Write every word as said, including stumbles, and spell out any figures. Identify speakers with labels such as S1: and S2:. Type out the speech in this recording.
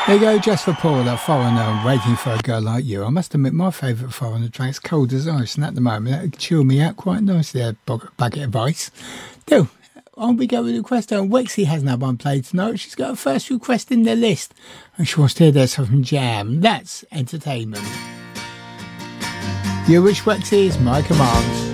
S1: There you go, just for Paula, Foreigner, Waiting for a Girl Like You. I must admit, my favourite Foreigner track's Cold as Ice, and at the moment, that would chill me out quite nicely, a bucket of ice. Do, on we go with the request. And Wexy has another one played tonight. She's got her first request in the list, and she wants to hear that from Jam. That's entertainment. Your wish, Wexy, is my command.